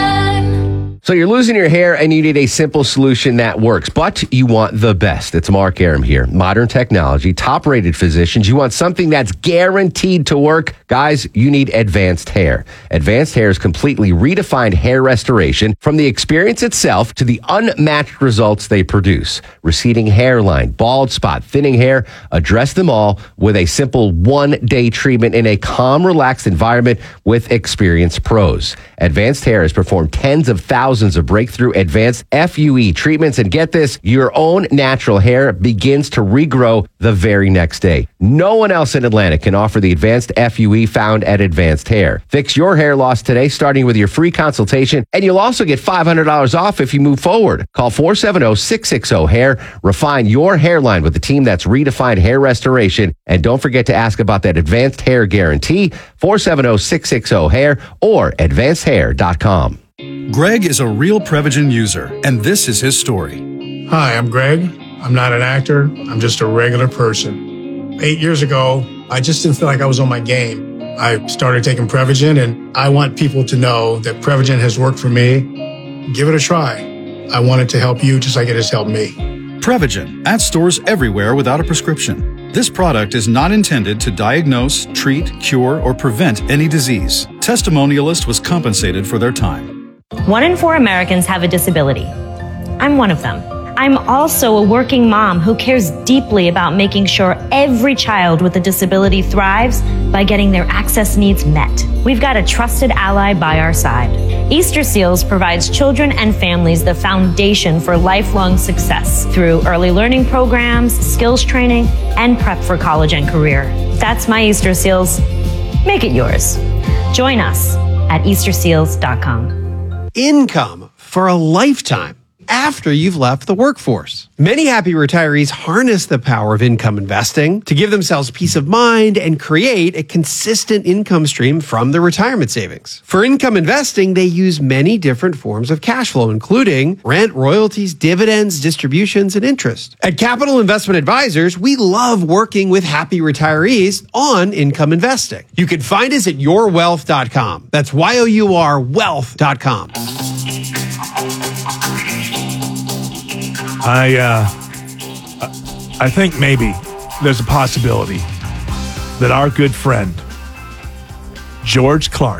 So you're losing your hair and you need a simple solution that works, but you want the best. It's Mark Aram here. Modern technology, top-rated physicians. You want something that's guaranteed to work. Guys, you need Advanced Hair. Advanced Hair's completely redefined hair restoration, from the experience itself to the unmatched results they produce. Receding hairline, bald spot, thinning hair, address them all with a simple one-day treatment in a calm, relaxed environment with experienced pros. Advanced Hair has performed tens of thousands of breakthrough advanced FUE treatments, and get this, your own natural hair begins to regrow the very next day. No one else in Atlanta can offer the advanced FUE found at Advanced Hair. Fix your hair loss today, starting with your free consultation, and you'll also get $500 off if you move forward. Call 470-660-HAIR. Refine your hairline with the team that's redefined hair restoration, and don't forget to ask about that Advanced Hair Guarantee, 470-660-HAIR or advancedhair.com. Greg is a real Prevagen user, and this is his story. Hi, I'm Greg. I'm not an actor. I'm just a regular person. 8 years ago, I just didn't feel like I was on my game. I started taking Prevagen, and I want people to know that Prevagen has worked for me. Give it a try. I want it to help you just like it has helped me. Prevagen, at stores everywhere without a prescription. This product is not intended to diagnose, treat, cure, or prevent any disease. Testimonialist was compensated for their time. 1 in 4 Americans have a disability. I'm one of them. I'm also a working mom who cares deeply about making sure every child with a disability thrives by getting their access needs met. We've got a trusted ally by our side. Easter Seals provides children and families the foundation for lifelong success through early learning programs, skills training, and prep for college and career. That's my Easter Seals. Make it yours. Join us at easterseals.com. Income for a lifetime. after you've left the workforce. Many happy retirees harness the power of income investing to give themselves peace of mind and create a consistent income stream from their retirement savings. For income investing, they use many different forms of cash flow, including rent, royalties, dividends, distributions, and interest. At Capital Investment Advisors, we love working with happy retirees on income investing. You can find us at yourwealth.com. That's YOUR wealth.com. I think maybe there's a possibility that our good friend George Clark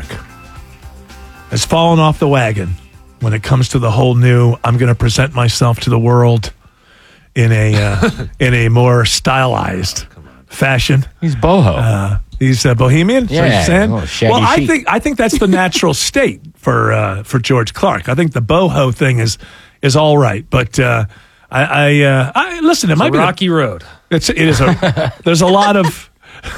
has fallen off the wagon when it comes to the whole new I'm going to present myself to the world in a more stylized fashion. He's boho. He's bohemian. Yeah, well, I think that's the natural state for George Clark. I think the boho thing is all right, but I listen. It might be a rocky road. It is. There's a lot of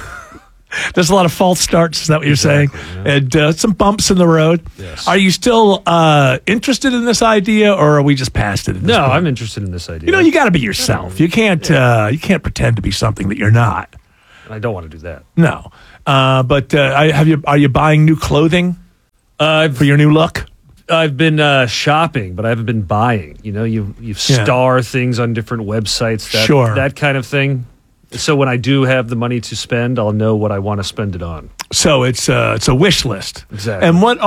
false starts. Is that what you're saying? Yeah. And some bumps in the road. Yes. Are you still interested in this idea, or are we just past it? No, I'm interested in this idea. You know, you got to be yourself. You can't pretend to be something that you're not. I don't want to do that. No, but are you buying new clothing for your new look? I've been shopping, but I haven't been buying. You know, you star things on different websites, that kind of thing. So when I do have the money to spend, I'll know what I want to spend it on. So it's a wish list. Exactly. And what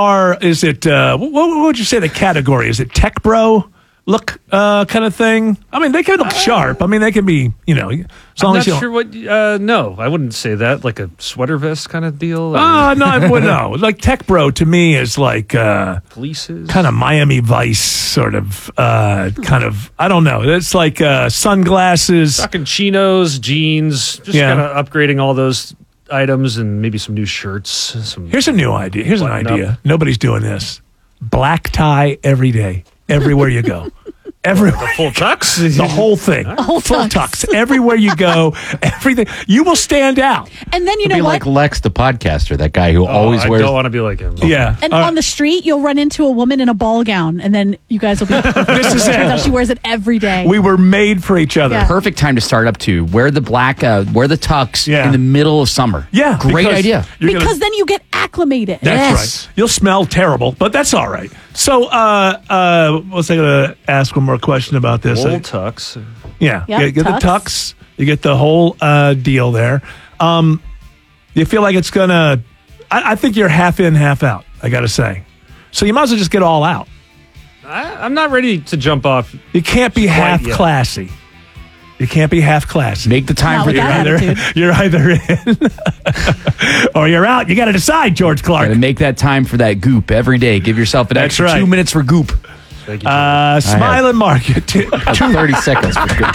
would you say the category? Is it tech bro look kind of thing? I mean, they can look sharp. I mean, they can be, as long as you. I'm not sure what. No, I wouldn't say that. Like a sweater vest kind of deal. No, no. Like tech bro to me is like fleeces, kind of Miami Vice sort of kind of. I don't know. It's like sunglasses, rocking chinos, jeans, just kind of upgrading all those items and maybe some new shirts. Here's a new idea. Here's an idea. Nobody's doing this. Black tie every day. Everywhere you go. Everywhere. The full tux? The whole thing. Full tux. Everywhere you go. Everything. You will stand out. And then you You'll know be what? like Lex, the podcaster, that guy who always wears. I don't want to be like him. Yeah. And on the street, you'll run into a woman in a ball gown, and then you guys will be. This is it. Turns out she wears it every day. We were made for each other. Yeah. Perfect time to start up too. Wear the black, wear the tux in the middle of summer. Yeah. Great idea. Because then you get acclimated. That's right. You'll smell terrible, but that's all right. So, was I going to ask one more question about this? Full tux. Yeah. Yep, You get the tux. You get the whole deal there. You feel like it's going to... I think you're half in, half out, I got to say. So you might as well just get all out. I'm not ready to jump off. You can't be half classy. You can't be half classy. Make the time for you're either in or you're out. You got to decide, George Clark. Gotta make that time for that goop every day. Give yourself an extra 2 minutes for goop. Thank you. Smiling Market. 30 seconds for goop.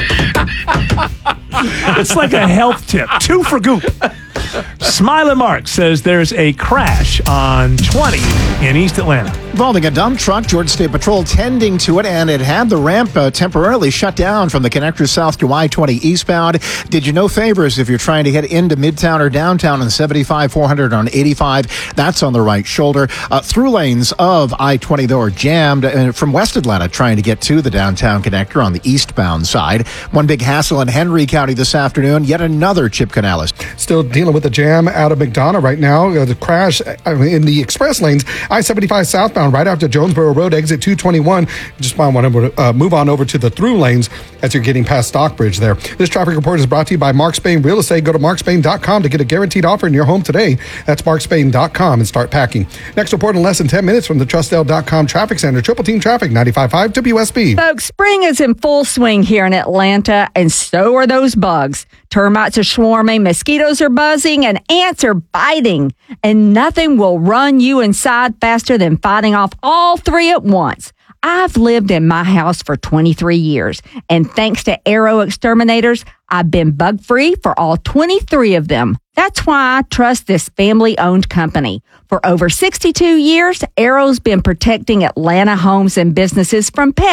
It's like a health tip. 2 for goop. Smiling Mark says there's a crash on 20 in East Atlanta. Involving a dump truck, Georgia State Patrol tending to it, and it had the ramp temporarily shut down from the connector south to I-20 eastbound. Did you no favors if you're trying to head into Midtown or downtown on 75, 400 on 85. That's on the right shoulder. Through lanes of I-20, though, are jammed from West Atlanta trying to get to the downtown connector on the eastbound side. One big hassle in Henry County this afternoon. Yet another chip canalist. Still dealing with the jam out of McDonough right now. The crash in the express lanes, I-75 southbound right after Jonesboro Road, exit 221. Just might want to move on over to the through lanes as you're getting past Stockbridge there. This traffic report is brought to you by Mark Spain Real Estate. Go to markspain.com to get a guaranteed offer in your home today. That's markspain.com and start packing. Next report in less than 10 minutes from the Trustdale.com Traffic Center. Triple Team Traffic, 95.5 WSB. Folks, spring is in full swing here in Atlanta, and so are those bugs. Termites are swarming, mosquitoes are buzzing, and ants are biting. And nothing will run you inside faster than fighting off all 3 at once. I've lived in my house for 23 years, and thanks to Arrow Exterminators, I've been bug-free for all 23 of them. That's why I trust this family-owned company. For over 62 years, Arrow's been protecting Atlanta homes and businesses from pests.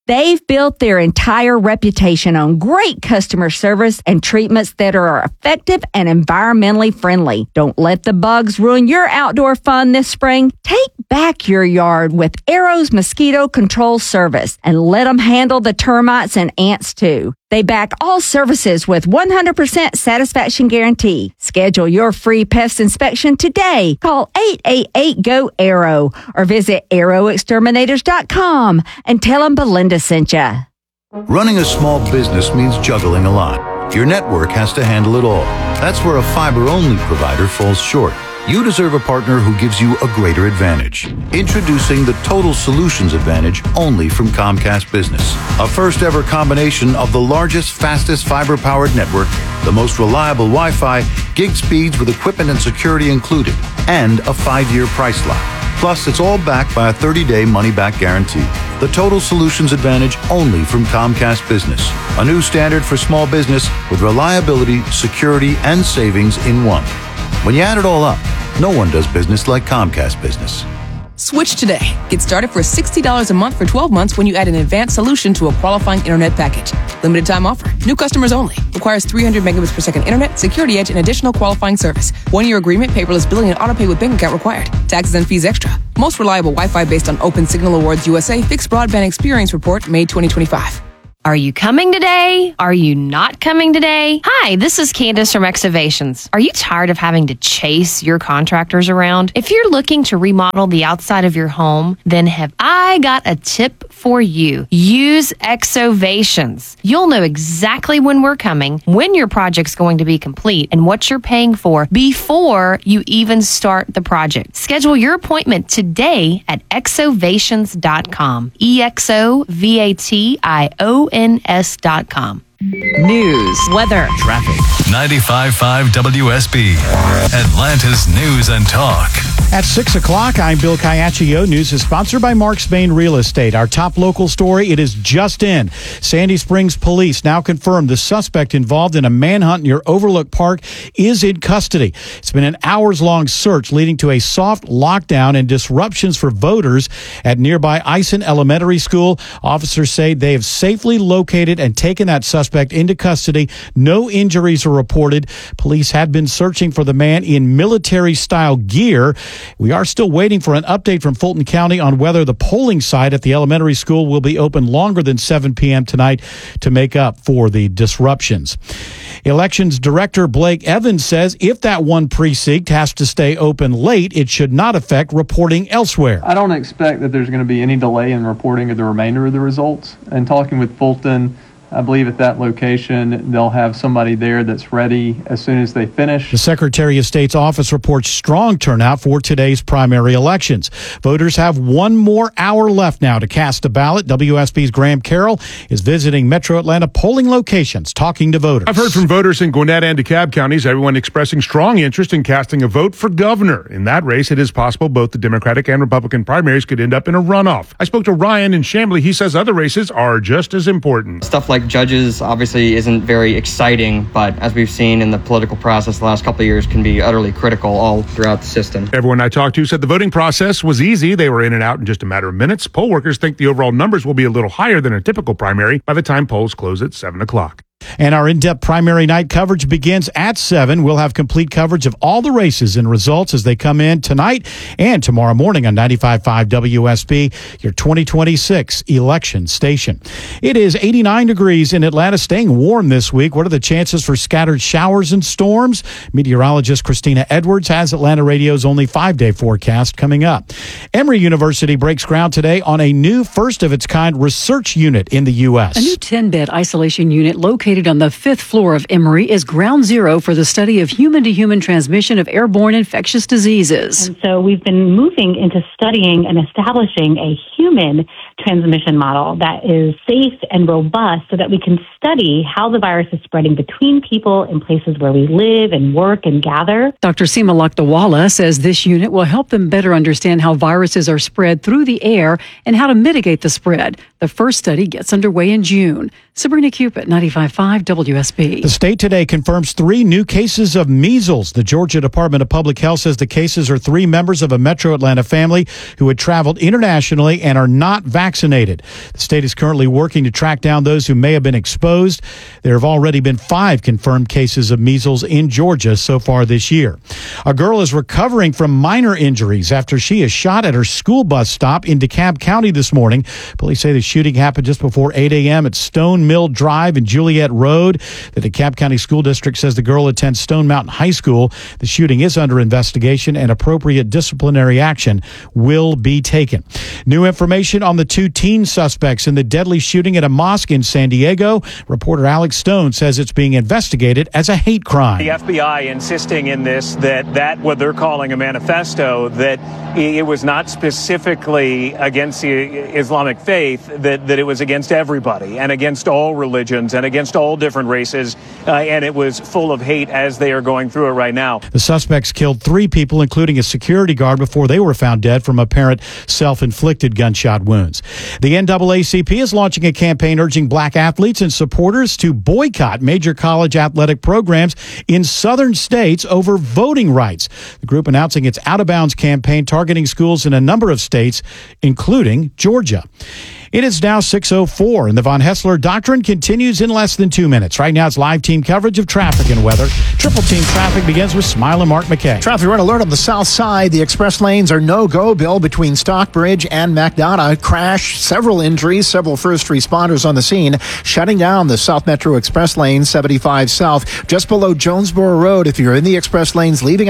They've built their entire reputation on great customer service and treatments that are effective and environmentally friendly. Don't let the bugs ruin your outdoor fun this spring. Take back your yard with Arrow's mosquito control service and let them handle the termites and ants too. They back all services with 100% satisfaction guarantee. Schedule your free pest inspection today. Call 888-GO-ARROW or visit arrowexterminators.com and tell them Belinda sent you. Running a small business means juggling a lot. Your network has to handle it all. That's where a fiber-only provider falls short. You deserve a partner who gives you a greater advantage. Introducing the Total Solutions Advantage only from Comcast Business. A first-ever combination of the largest, fastest fiber-powered network, the most reliable Wi-Fi, gig speeds with equipment and security included, and a 5-year price lock. Plus, it's all backed by a 30-day money-back guarantee. The Total Solutions Advantage only from Comcast Business. A new standard for small business with reliability, security, and savings in one. When you add it all up, no one does business like Comcast Business. Switch today. Get started for $60 a month for 12 months when you add an advanced solution to a qualifying internet package. Limited time offer. New customers only. Requires 300 megabits per second internet, security edge, and additional qualifying service. 1-year agreement, paperless billing, and autopay with bank account required. Taxes and fees extra. Most reliable Wi-Fi based on Open Signal Awards USA Fixed Broadband Experience Report, May 2025. Are you coming today? Are you not coming today? Hi, this is Candace from Exovations. Are you tired of having to chase your contractors around? If you're looking to remodel the outside of your home, then have I got a tip for you. Use Exovations. You'll know exactly when we're coming, when your project's going to be complete, and what you're paying for before you even start the project. Schedule your appointment today at exovations.com. EXOVATIONS.com. News, weather, traffic. 95.5 WSB, Atlanta's News and Talk. At 6 o'clock, I'm Bill Caiaccio. News is sponsored by Mark Spain Real Estate. Our top local story, it is just in. Sandy Springs police now confirmed the suspect involved in a manhunt near Overlook Park is in custody. It's been an hours-long search leading to a soft lockdown and disruptions for voters at nearby Eisen Elementary School. Officers say they have safely located and taken that suspect into custody. No injuries are reported. Police had been searching for the man in military-style gear. We are still waiting for an update from Fulton County on whether the polling site at the elementary school will be open longer than 7 p.m. tonight to make up for the disruptions. Elections Director Blake Evans says if that one precinct has to stay open late, it should not affect reporting elsewhere. I don't expect that there's going to be any delay in reporting of the remainder of the results. And talking with Fulton, I believe at that location, they'll have somebody there that's ready as soon as they finish. The Secretary of State's office reports strong turnout for today's primary elections. Voters have one more hour left now to cast a ballot. WSB's Graham Carroll is visiting Metro Atlanta polling locations, talking to voters. I've heard from voters in Gwinnett and DeKalb counties, everyone expressing strong interest in casting a vote for governor. In that race, it is possible both the Democratic and Republican primaries could end up in a runoff. I spoke to Ryan in Chamblee. He says other races are just as important. Stuff like judges obviously isn't very exciting, but as we've seen in the political process the last couple of years can be utterly critical all throughout the system. Everyone I talked to said the voting process was easy. They were in and out in just a matter of minutes. Poll workers think the overall numbers will be a little higher than a typical primary by the time polls close at 7 o'clock. And our in-depth primary night coverage begins at 7. We'll have complete coverage of all the races and results as they come in tonight and tomorrow morning on 95.5 WSB, your 2026 election station. It is 89 degrees in Atlanta, staying warm this week. What are the chances for scattered showers and storms? Meteorologist Christina Edwards has Atlanta Radio's only 5-day forecast coming up. Emory University breaks ground today on a new first-of-its-kind research unit in the U.S. A new 10-bed isolation unit located on the 5th floor of Emory is ground zero for the study of human-to-human transmission of airborne infectious diseases. And so we've been moving into studying and establishing a human transmission model that is safe and robust so that we can study how the virus is spreading between people in places where we live and work and gather. Dr. Seema Lakdawala says this unit will help them better understand how viruses are spread through the air and how to mitigate the spread. The first study gets underway in June. Sabrina Cupid, 95.5 WSB. The state today confirms 3 new cases of measles. The Georgia Department of Public Health says the cases are 3 members of a Metro Atlanta family who had traveled internationally and are not vaccinated vaccinated. The state is currently working to track down those who may have been exposed. There have already been 5 confirmed cases of measles in Georgia so far this year. A girl is recovering from minor injuries after she is shot at her school bus stop in DeKalb County this morning. Police say the shooting happened just before 8 a.m. at Stone Mill Drive and Juliet Road. The DeKalb County School District says the girl attends Stone Mountain High School. The shooting is under investigation and appropriate disciplinary action will be taken. New information on the 2 teen suspects in the deadly shooting at a mosque in San Diego. Reporter Alex Stone says it's being investigated as a hate crime. The FBI insisting in this that what they're calling a manifesto, that it was not specifically against the Islamic faith, that it was against everybody and against all religions and against all different races, and it was full of hate as they are going through it right now. The suspects killed 3 people, including a security guard, before they were found dead from apparent self-inflicted gunshot wounds. The NAACP is launching a campaign urging black athletes and supporters to boycott major college athletic programs in southern states over voting rights. The group announcing its out-of-bounds campaign targeting schools in a number of states, including Georgia. It is now 6:04, and the Von Hessler Doctrine continues in less than 2 minutes. Right now, it's live team coverage of traffic and weather. Triple team traffic begins with Smile and Mark McKay. Traffic red alert on the south side. The express lanes are no-go, Bill, between Stockbridge and McDonough. Crash, several injuries, several first responders on the scene, shutting down the South Metro Express lane, 75 South, just below Jonesboro Road. If you're in the express lanes leaving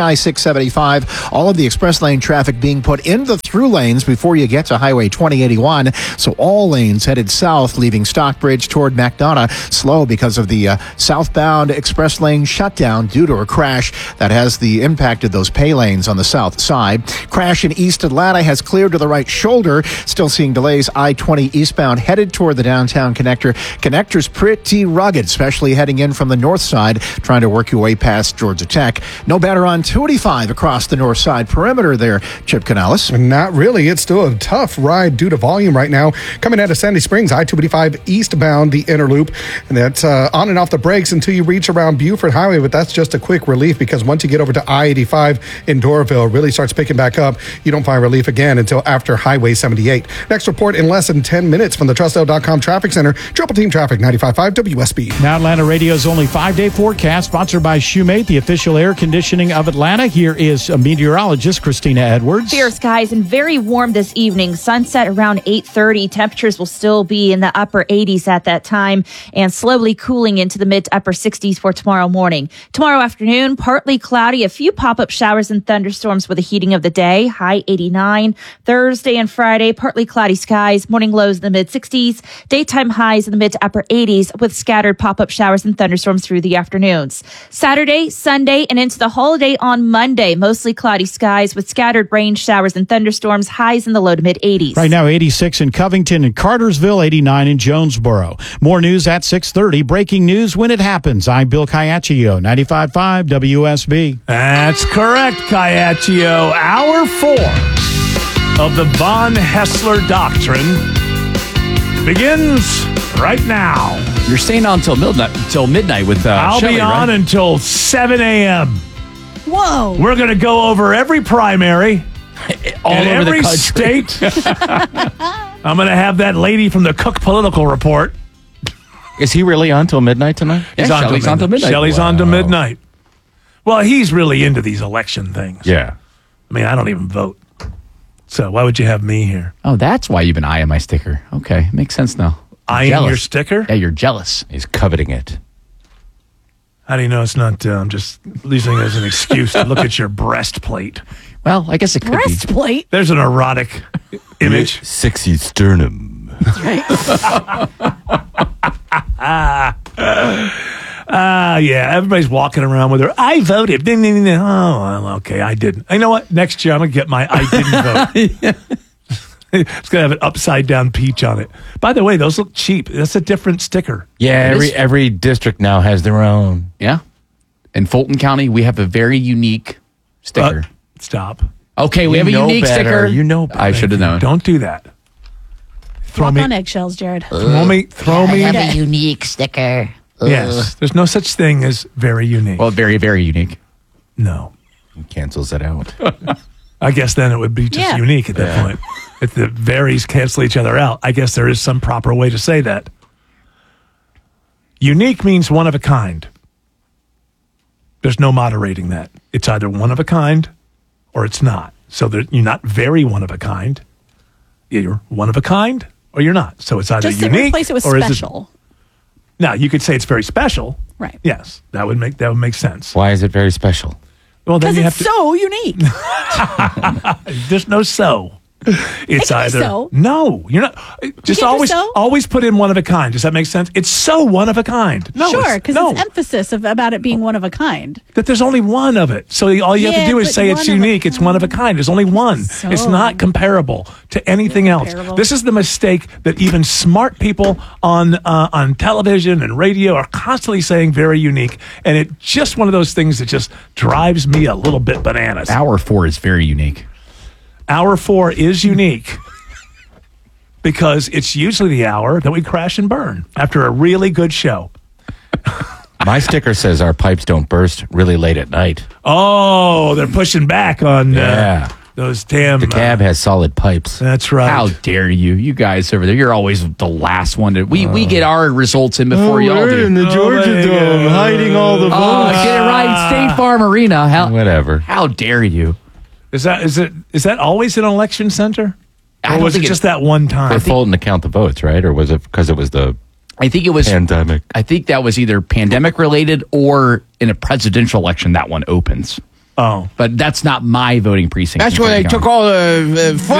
I-675, all of the express lane traffic being put in the through lanes before you get to Highway 2081. So all lanes headed south, leaving Stockbridge toward McDonough slow because of the southbound express lane shutdown due to a crash that has impacted those pay lanes on the south side. Crash in East Atlanta has cleared to the right shoulder. Still seeing delays I-20 eastbound headed toward the downtown connector. Connector's pretty rugged, especially heading in from the north side, trying to work your way past Georgia Tech. No better on 285 across the north side perimeter there, Chip Canales. Not really. It's still a tough ride due to volume right now. Coming out of Sandy Springs, I-285 eastbound, the inner loop. And that's on and off the brakes until you reach around Buford Highway. But that's just a quick relief because once you get over to I-85 in Doraville, it really starts picking back up. You don't find relief again until after Highway 78. Next report in less than 10 minutes from the TrustL.com Traffic Center. Triple Team Traffic, 95.5 WSB. Now Atlanta Radio's only 5-day forecast, sponsored by Shoemate, the official air conditioning of Atlanta. Here is a meteorologist, Christina Edwards. Clear skies and very warm this evening. Sunset around 8:30. Temperatures will still be in the upper 80s at that time and slowly cooling into the mid to upper 60s for tomorrow morning. Tomorrow afternoon, partly cloudy, a few pop-up showers and thunderstorms with the heating of the day, high 89. Thursday and Friday, partly cloudy skies, morning lows in the mid 60s, daytime highs in the mid to upper 80s with scattered pop-up showers and thunderstorms through the afternoons. Saturday, Sunday, and into the holiday on Monday, mostly cloudy skies with scattered rain showers and thunderstorms, highs in the low to mid 80s. Right now, 86 in Covington and Cartersville, 89 in Jonesboro. More news at 6:30. Breaking news when it happens. I'm Bill Caiaccio, 95.5 WSB. That's correct, Caiaccio. Hour 4 of the Von Hessler Doctrine begins right now. You're staying on until midnight with I'll Shelley, be on right? until 7 a.m. Whoa. We're going to go over every primary all in over every the country. state. I'm going to have that lady from the Cook Political Report. Is he really on till midnight tonight? Shelley's on till midnight. Shelley's on to midnight. Well, he's really into these election things. Yeah. I mean, I don't even vote. So why would you have me here? Oh, that's why you've been eyeing my sticker. Okay, makes sense now. Eyeing your sticker? Yeah, you're jealous. He's coveting it. How do you know it's not? I'm just using it as an excuse to look at your breastplate. Well, I guess it could Breastplate? There's an erotic image. Sexy sternum. Yeah, everybody's walking around with her. I voted. Oh, well, okay, I didn't. You know what? Next year I'm gonna get my I didn't vote. It's gonna have an upside down peach on it. By the way, those look cheap. That's a different sticker. Yeah, every district now has their own. Yeah. In Fulton County, we have a very unique sticker. Stop. Okay, we have a unique sticker. You know better. I should have known. Don't do that. Walk on eggshells, Jared. Throw me. I have a unique sticker. Yes. There's no such thing as very unique. Well, very, very unique. No. He cancels it out. I guess then it would be just unique at that point. If the varies cancel each other out, I guess there is some proper way to say that. Unique means one of a kind. There's no moderating that. It's either one of a kind or it's not. So you're not very one of a kind. You're one of a kind or you're not. So it's either Just unique replace it with or special. Now, you could say it's very special. Right. Yes, that would make sense. Why is it very special? Well, then Because you have it's to. so unique. There's no so. It's either so. No, you're not. Just can't do so? always put in one of a kind. Does that make sense? It's so one of a kind. No, Sure, it's- because no, it's emphasis about it being one of a kind. that there's only one of it. So all you have Yeah, to do is but say it's one of a unique. It's one of a kind. There's only one. It's not comparable to anything else. comparable. This is the mistake that even smart people on television and radio are constantly saying very unique, and it's just one of those things that just drives me a little bit bananas. Hour 4 is very unique. Hour 4 is unique because it's usually the hour that we crash and burn after a really good show. My sticker says our pipes don't burst really late at night. Oh, they're pushing back on those damn... The cab has solid pipes. That's right. How dare you? You guys over there, you're always the last one to... We get our results in before y'all do. in the Georgia Dome, hiding all the votes. Get it right, State Farm Arena. Whatever. How dare you? Is that always an election center? I Or don't was it think just that one time? For Fulton to count the votes, right? Or was it because it was the I think it was pandemic? I think that was either pandemic related or in a presidential election that one opens. Oh. But that's not my voting precinct. That's where they took all the